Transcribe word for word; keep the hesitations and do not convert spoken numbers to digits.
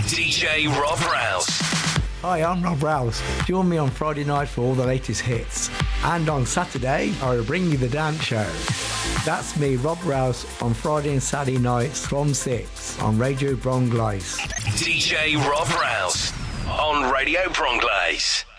D J Rob Rouse. Hi, I'm Rob Rouse. Join me on Friday night for all the latest hits. And on Saturday, I will bring you the dance show. That's me, Rob Rouse, on Friday and Saturday nights from six on Radio Bronglace. D J Rob Rouse on Radio Bronglace.